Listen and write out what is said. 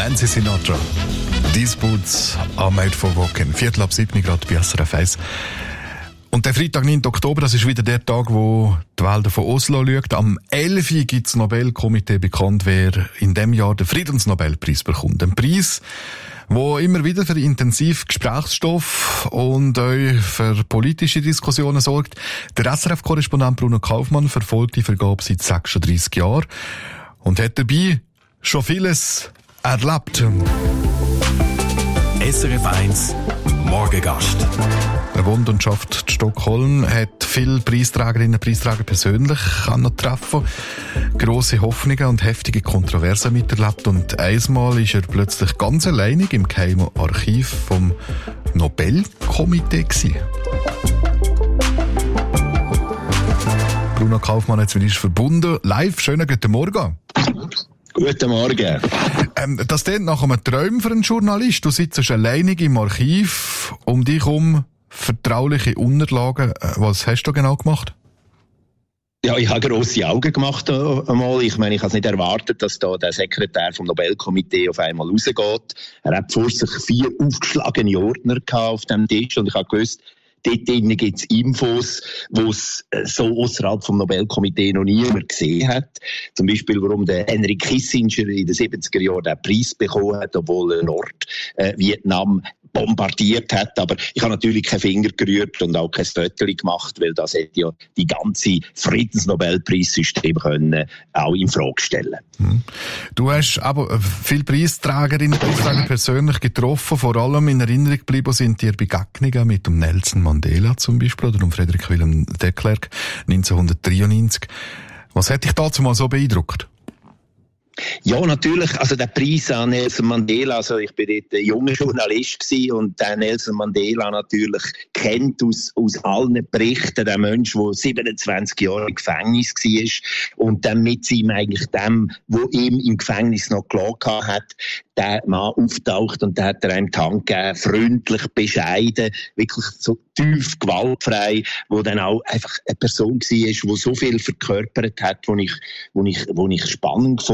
Nancy Sinatra. These boots are made for walking. 6:45 gerade bei SRF 1. Und der Freitag, 9. Oktober, das ist wieder der Tag, wo die Wälder von Oslo schaut. Am 11. gibt das Nobelkomitee bekannt, wer in diesem Jahr den Friedensnobelpreis bekommt. Ein Preis, wo immer wieder für intensiv Gesprächsstoff und auch für politische Diskussionen sorgt. Der SRF-Korrespondent Bruno Kaufmann verfolgt die Vergabe seit 36 Jahren und hat dabei schon vieles erlebt. SRF 1 Morgengast. Er wohnt und schafft in Stockholm, hat viele Preisträgerinnen und Preisträger persönlich treffen, grosse Hoffnungen und heftige Kontroversen miterlebt und einmal ist er plötzlich ganz alleinig im geheimen Archiv vom Nobelkomitee gewesen. Bruno Kaufmann jetzt mit uns verbunden. Live, schönen guten Morgen. Guten Morgen. Das klingt nach einem Traum für einen Journalist. Du sitzt alleinig im Archiv, um dich um vertrauliche Unterlagen. Was hast du genau gemacht? Ja, ich habe grosse Augen gemacht einmal. Ich meine, ich habe es nicht erwartet, dass da der Sekretär vom Nobelkomitee auf einmal rausgeht. Er hat vor sich 4 aufgeschlagene Ordner auf dem Tisch und ich habe gewusst, dort drinnen gibt es Infos, die es so außerhalb vom Nobelkomitee noch niemand gesehen hat. Zum Beispiel, warum der Henry Kissinger in den 70er Jahren den Preis bekommen hat, obwohl er Nordvietnam bombardiert hat. Aber ich habe natürlich keinen Finger gerührt und auch kein Foto gemacht, weil das hätte ja die ganze Friedensnobelpreissystem können auch in Frage stellen. Du hast aber viele Preisträgerinnen und Preisträger persönlich getroffen. Vor allem in Erinnerung geblieben sind dir Begegnungen mit dem Nelson Mandela zum Beispiel oder dem Friedrich Wilhelm de Klerk 1993. Was hat dich dazu mal so beeindruckt? Ja, natürlich. Also der Preis an Nelson Mandela, also ich bin dort ein junger Journalist gewesen und der Nelson Mandela natürlich kennt aus allen Berichten der Mensch, der 27 Jahre im Gefängnis war und dann mit ihm eigentlich dem, wo ihm im Gefängnis noch geklagt hat, der Mann auftaucht und der hat er einem die Hand gegeben, freundlich, bescheiden, wirklich so tief gewaltfrei, wo dann auch einfach eine Person war, die so viel verkörpert hat, wo ich spannend fand.